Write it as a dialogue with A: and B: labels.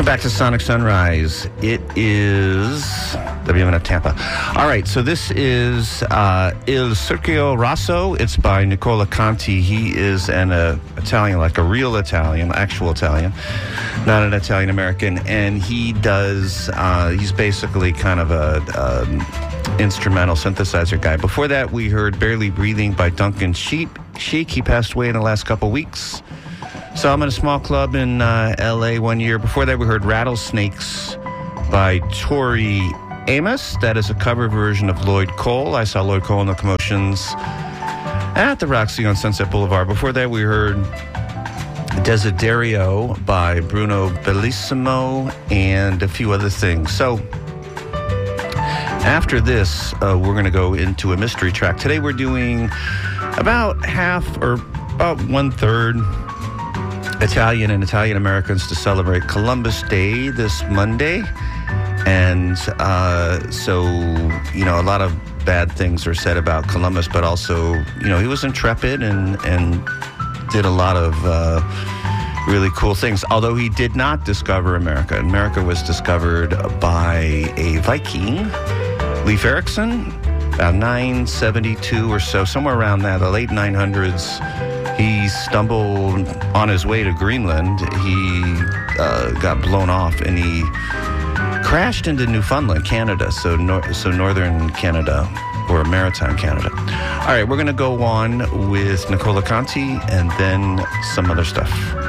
A: Welcome back to Sonic Sunrise. It is WMNF Tampa. All right, so this is Il Circo Rosso. It's by Nicola Conti. He is an Italian, like a real Italian, actual Italian, not an Italian-American. And he does, he's basically kind of a instrumental synthesizer guy. Before that, we heard Barely Breathing by Duncan Sheik. He passed away in the last couple weeks. Saw him in a small club in L.A. one year. Before that, we heard Rattlesnakes by Tori Amos. That is a cover version of Lloyd Cole. I saw Lloyd Cole in the Commotions at the Roxy on Sunset Boulevard. Before that, we heard Desiderio by Bruno Bellissimo and a few other things. So after this, we're going to go into a mystery track. Today, we're doing about half or about one-third Italian and Italian Americans to celebrate Columbus Day this Monday. And so, you know, a lot of bad things are said about Columbus, but also, you know, he was intrepid and did a lot of really cool things. Although he did not discover America. America was discovered by a Viking, Leif Erikson, about 972 or so, somewhere around that, the late 900s. He stumbled on his way to Greenland. He got blown off, and he crashed into Newfoundland, Canada, so northern Canada, or maritime Canada. All right, we're going to go on with Nicola Conti and then some other stuff.